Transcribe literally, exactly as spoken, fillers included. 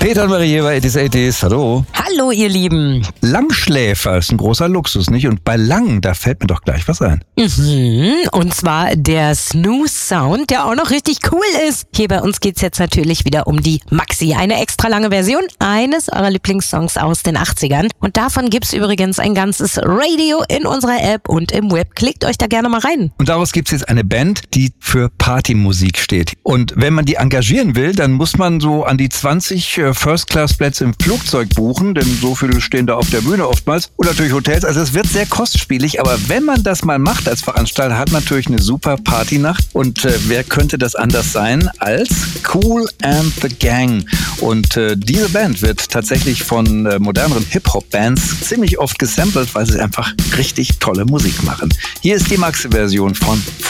Peter und Marie bei It is eighties. Hallo. Hallo, ihr Lieben. Langschläfer ist ein großer Luxus, nicht? Und bei Lang, da fällt mir doch gleich was ein. Mhm. Und zwar der Snooze-Sound, der auch noch richtig cool ist. Hier bei uns geht's jetzt natürlich wieder um die Maxi. Eine extra lange Version eines eurer Lieblingssongs aus den achtzigern. Und davon gibt's übrigens ein ganzes Radio in unserer App und im Web. Klickt euch da gerne mal rein. Und daraus gibt's jetzt eine Band, die für Partymusik steht. Und wenn man die engagieren will, dann muss man so an die zwanzig First-Class-Plätze im Flugzeug buchen, denn so viele stehen da auf der Bühne oftmals. Und natürlich Hotels. Also es wird sehr kostspielig, aber wenn man das mal macht als Veranstalter, hat man natürlich eine super Partynacht. Und äh, wer könnte das anders sein als Kool and the Gang? Und äh, diese Band wird tatsächlich von äh, moderneren Hip-Hop-Bands ziemlich oft gesampelt, weil sie einfach richtig tolle Musik machen. Hier ist die Maxi-Version von